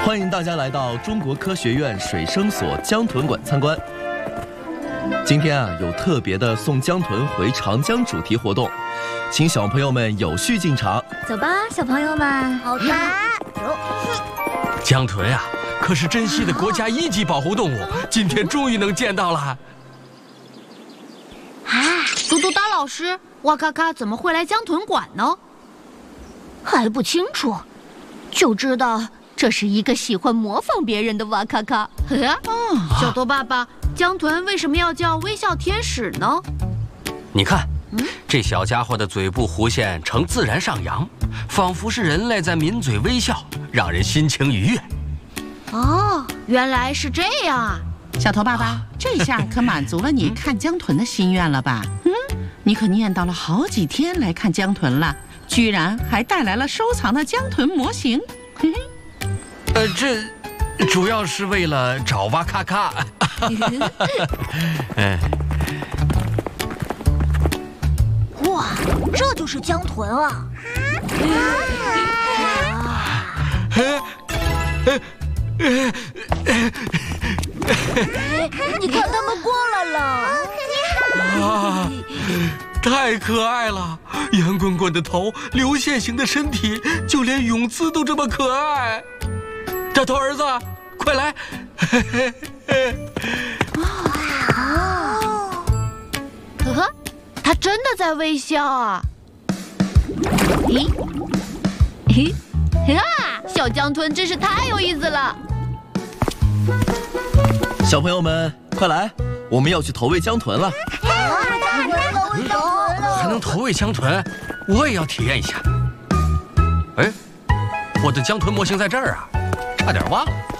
欢迎大家来到中国科学院水生所江豚馆参观。今天有特别的送江豚回长江主题活动，请小朋友们有序进场。 走吧，小朋友们。 好的。 江豚啊，可是珍稀的国家1级保护动物，今天终于能见到了。 嘟嘟哒老师，哇咔咔怎么会来江豚馆呢？ 还不清楚，就知道这是一个喜欢模仿别人的哇咔咔。 小头爸爸，江豚为什么要叫微笑天使呢？ 你看，这小家伙的嘴部弧线呈自然上扬，仿佛是人类在抿嘴微笑，让人心情愉悦。 哦，原来是这样啊！ 小头爸爸，这下可满足了你看江豚的心愿了吧？你可念叨了好几天来看江豚了，居然还带来了收藏的江豚模型。 这主要是为了找哇咔咔。 哇，这就是江豚啊！你看他们过来了！ 啊，太可爱了！圆滚滚的头，流线型的身体，就连泳姿都这么可爱。大头儿子，快来！ 他真的在微笑啊！小江豚真是太有意思了。 小朋友们，快来，我们要去投喂江豚了。 还能投喂江豚，我也要体验一下。哎，我的江豚模型在这儿啊，差点忘了。